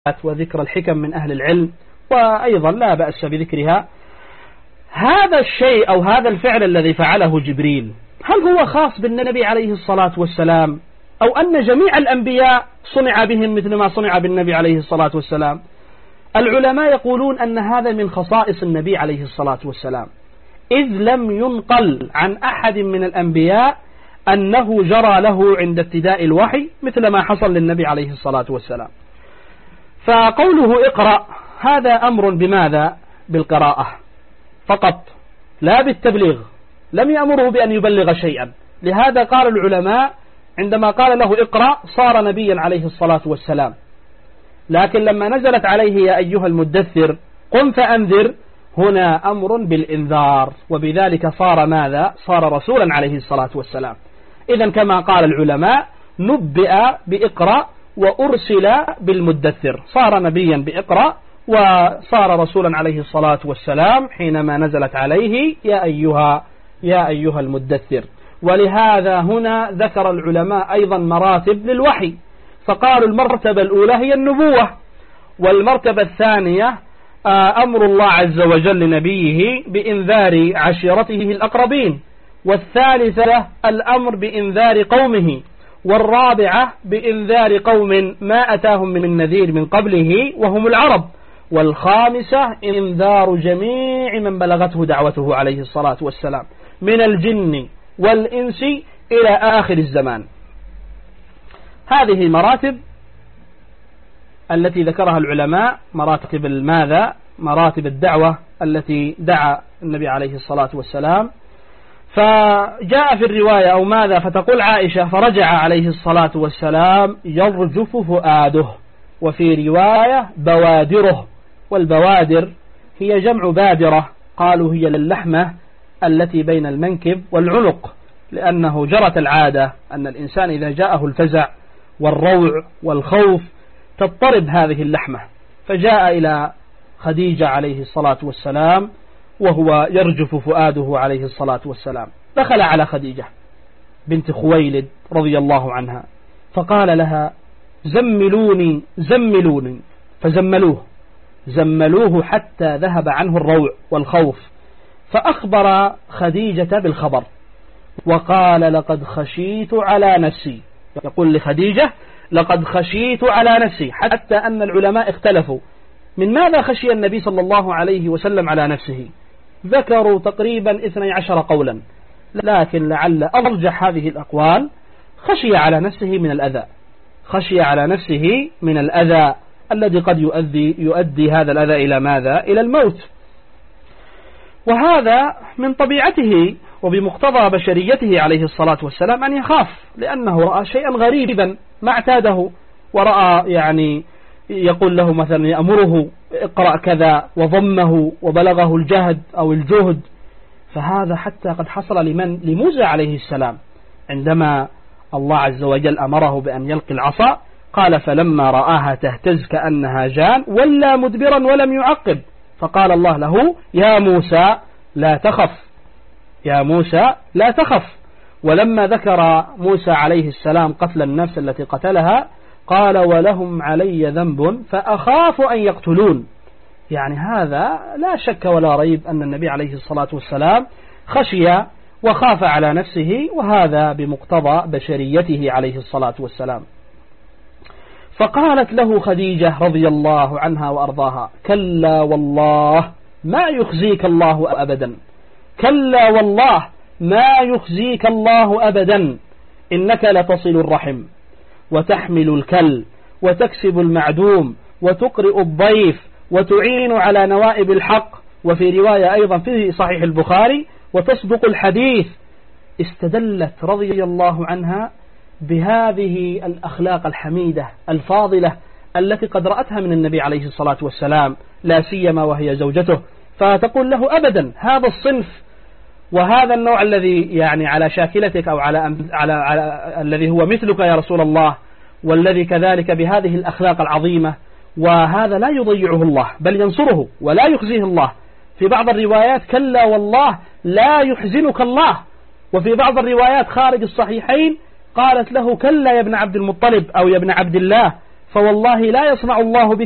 وذكر الحكم من أهل العلم، وأيضا لا بأس بذكرها. هذا الشيء أو هذا الفعل الذي فعله جبريل هل هو خاص بالنبي عليه الصلاة والسلام، أو أن جميع الأنبياء صنع بهم مثل ما صنع بالنبي عليه الصلاة والسلام؟ العلماء يقولون أن هذا من خصائص النبي عليه الصلاة والسلام، إذ لم ينقل عن أحد من الأنبياء أنه جرى له عند ابتداء الوحي مثل ما حصل للنبي عليه الصلاة والسلام. فقوله اقرأ هذا أمر بماذا؟ بالقراءة فقط لا بالتبليغ، لم يأمره بأن يبلغ شيئا. لهذا قال العلماء عندما قال له اقرأ صار نبيا عليه الصلاة والسلام، لكن لما نزلت عليه يا أيها المدثر قم فأنذر هنا أمر بالإنذار، وبذلك صار ماذا؟ صار رسولا عليه الصلاة والسلام. إذن كما قال العلماء نبئ بإقرأ وأرسل بالمدثر، صار نبيا بإقرأ وصار رسولا عليه الصلاة والسلام حينما نزلت عليه يا أيها المدثر. ولهذا هنا ذكر العلماء أيضا مراتب للوحي، فقالوا المرتبة الأولى هي النبوة، والمرتبة الثانية أمر الله عز وجل لنبيه بإنذار عشيرته الأقربين، والثالثة الأمر بإنذار قومه، والرابعة بإنذار قوم ما أتاهم من نذير من قبله وهم العرب، والخامسة إنذار جميع من بلغته دعوته عليه الصلاة والسلام من الجن والإنس إلى آخر الزمان. هذه مراتب التي ذكرها العلماء، مراتب ماذا؟ مراتب الدعوة التي دعا النبي عليه الصلاة والسلام. فجاء في الرواية أو ماذا؟ فتقول عائشة فرجع عليه الصلاة والسلام يرجف فؤاده، وفي رواية بوادره، والبوادر هي جمع بادرة، قالوا هي للحمة التي بين المنكب والعنق، لأنه جرت العادة أن الإنسان إذا جاءه الفزع والروع والخوف تضطرب هذه اللحمة، فجاء إلى خديجة عليه الصلاة والسلام وهو يرجف فؤاده عليه الصلاة والسلام. دخل على خديجة بنت خويلد رضي الله عنها فقال لها زملوني زملوني، زملوه حتى ذهب عنه الروع والخوف، فأخبر خديجة بالخبر وقال لقد خشيت على نفسي، يقول لخديجة لقد خشيت على نفسي، حتى أن العلماء اختلفوا من ماذا خشي النبي صلى الله عليه وسلم على نفسه، ذكروا تقريبا 12 قولا، لكن لعل أرجح هذه الأقوال خشي على نفسه من الأذى، خشي على نفسه من الأذى الذي قد يؤدي هذا الأذى إلى ماذا؟ إلى الموت. وهذا من طبيعته وبمقتضى بشريته عليه الصلاة والسلام أن يخاف، لأنه رأى شيئا غريبا ما اعتاده، ورأى يعني يقول له مثلا يأمره اقرأ كذا وضمه وبلغه الجهد أو الجهد، فهذا حتى قد حصل لموسى عليه السلام عندما الله عز وجل أمره بأن يلقي العصا، قال فلما رآها تهتز كأنها جان ولا مدبرا ولم يعقب، فقال الله له يا موسى لا تخف، يا موسى لا تخف. ولما ذكر موسى عليه السلام قتل النفس التي قتلها قال ولهم علي ذنب فأخاف أن يقتلون، يعني هذا لا شك ولا ريب أن النبي عليه الصلاة والسلام خشي وخاف على نفسه، وهذا بمقتضى بشريته عليه الصلاة والسلام. فقالت له خديجة رضي الله عنها وأرضاها كلا والله ما يخزيك الله أبدا، كلا والله ما يخزيك الله أبدا، إنك لتصل الرحم وتحمل الكل وتكسب المعدوم وتقرئ الضيف وتعين على نوائب الحق، وفي رواية أيضا في صحيح البخاري وتصدق الحديث. استدلت رضي الله عنها بهذه الأخلاق الحميدة الفاضلة التي قد رأتها من النبي عليه الصلاة والسلام، لا سيما وهي زوجته، فتقول له أبدا هذا الصنف وهذا النوع الذي يعني على شاكلتك أو على الذي هو مثلك يا رسول الله، والذي كذلك بهذه الأخلاق العظيمة، وهذا لا يضيعه الله بل ينصره ولا يخزيه الله. في بعض الروايات كلا والله لا يحزنك الله، وفي بعض الروايات خارج الصحيحين قالت له كلا يا ابن عبد المطلب أو يا ابن عبد الله، فوالله لا يصنع الله بك